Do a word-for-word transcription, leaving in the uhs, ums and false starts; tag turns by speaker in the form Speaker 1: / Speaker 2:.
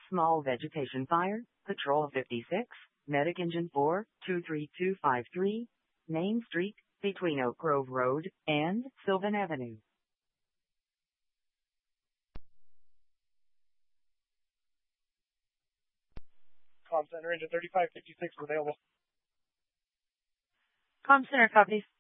Speaker 1: Small vegetation fire, Patrol fifty-six, Medic Engine four, two three two five three, Main Street, between Oak Grove Road and Sylvan Avenue.
Speaker 2: Com Center, Engine thirty-five fifty-six is available.
Speaker 3: Com Center copies.